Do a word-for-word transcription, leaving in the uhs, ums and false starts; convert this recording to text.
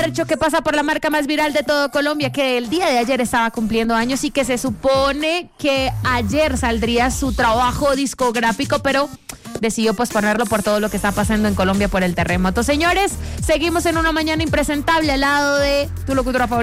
Fercho, que pasa por la marca más viral de todo Colombia, que el día de ayer estaba cumpliendo años y que se supone que ayer saldría su trabajo discográfico, pero decidió posponerlo por todo lo que está pasando en Colombia por el terremoto. Señores, seguimos en una mañana impresentable al lado de tu locutora favorita.